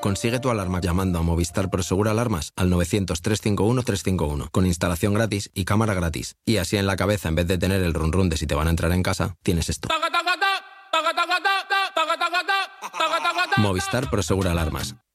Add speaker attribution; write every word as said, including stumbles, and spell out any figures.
Speaker 1: Consigue tu alarma llamando a Movistar Prosegur Alarmas al novecientos, trescientos cincuenta y uno, trescientos cincuenta y uno, con instalación gratis y cámara gratis. Y así en la cabeza, en vez de tener el run run de si te van a entrar en casa, tienes esto. Movistar Prosegur Alarmas.